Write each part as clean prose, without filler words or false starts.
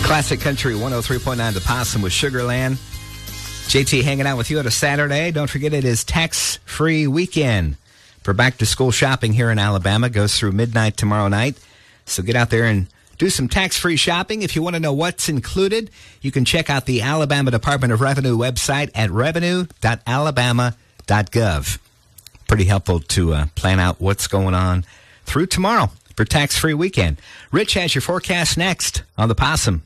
Classic Country 103.9 The Possum with Sugarland. JT hanging out with you on a Saturday. Don't forget it is tax-free weekend for back-to-school shopping here in Alabama. Goes through midnight tomorrow night. So get out there and do some tax-free shopping. If you want to know what's included, you can check out the Alabama Department of Revenue website at revenue.alabama.gov. Pretty helpful to plan out what's going on through tomorrow for tax-free weekend. Rich has your forecast next on The Possum.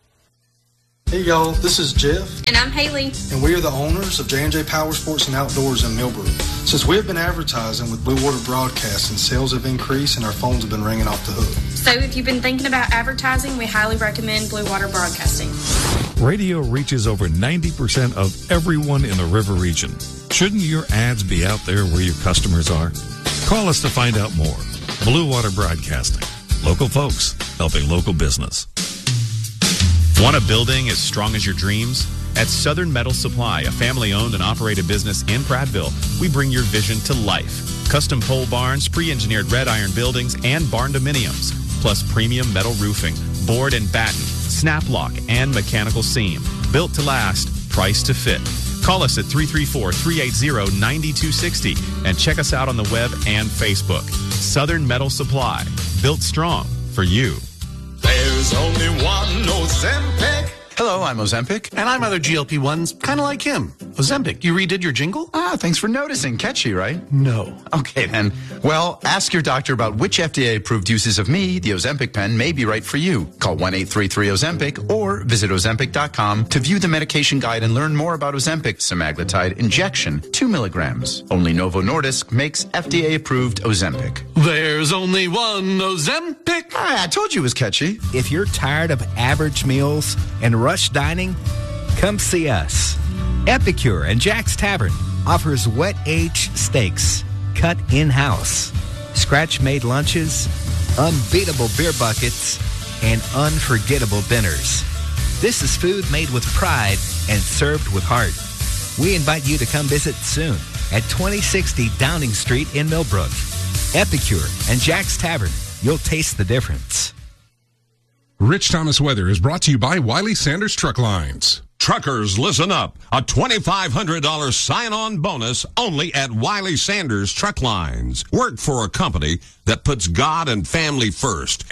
Hey y'all, this is Jeff. And I'm Haley. And we are the owners of J&J Power Sports and Outdoors in Millbrook. Since we have been advertising with Blue Water Broadcasting, sales have increased and our phones have been ringing off the hook. So if you've been thinking about advertising, we highly recommend Blue Water Broadcasting. Radio reaches over 90% of everyone in the river region. Shouldn't your ads be out there where your customers are? Call us to find out more. Blue Water Broadcasting. Local folks helping local business. Want a building as strong as your dreams? At Southern Metal Supply, a family-owned and operated business in Prattville, we bring your vision to life. Custom pole barns, pre-engineered red iron buildings, and barn dominiums, plus premium metal roofing, board and batten, snap lock, and mechanical seam. Built to last, priced to fit. Call us at 334-380-9260 and check us out on the web and Facebook. Southern Metal Supply, built strong for you. There's only one Ozempic. Hello, I'm Ozempic. And I'm other GLP-1s, kind of like him. Ozempic, you redid your jingle? Thanks for noticing. Catchy, right? No. Okay, then. Well, ask your doctor about which FDA-approved uses of me, the Ozempic pen, may be right for you. Call 1-833-OZEMPIC or visit Ozempic.com to view the medication guide and learn more about Ozempic semaglutide injection, 2 milligrams. Only Novo Nordisk makes FDA-approved Ozempic. There's only one Ozempic. I told you it was catchy. If you're tired of average meals and rush dining, come see us. Epicure and Jack's Tavern offers wet aged steaks cut in-house, scratch-made lunches, unbeatable beer buckets, and unforgettable dinners. This is food made with pride and served with heart. We invite you to come visit soon at 2060 Downing Street in Millbrook. Epicure and Jack's Tavern. You'll taste the difference. Rich Thomas Weather is brought to you by Wiley Sanders Truck Lines. Truckers, listen up. A $2,500 sign-on bonus only at Wiley Sanders Truck Lines. Work for a company that puts God and family first.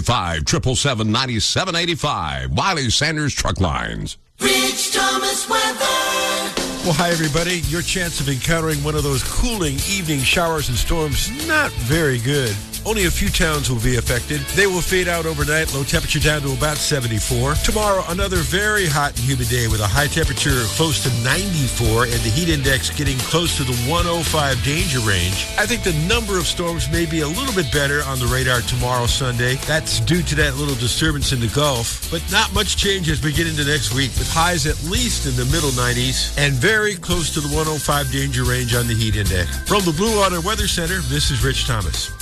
855-777-9785. Wiley Sanders Truck Lines. Rich Thomas Weather. Well, hi, everybody. Your chance of encountering one of those cooling evening showers and storms, not very good. Only a few towns will be affected. They will fade out overnight, low temperature down to about 74. Tomorrow, another very hot and humid day with a high temperature close to 94 and the heat index getting close to the 105 danger range. I think the number of storms may be a little bit better on the radar tomorrow, Sunday. That's due to that little disturbance in the Gulf. But not much change as we get into next week, with highs at least in the middle 90s and very close to the 105 danger range on the heat index. From the Blue Water Weather Center, this is Rich Thomas.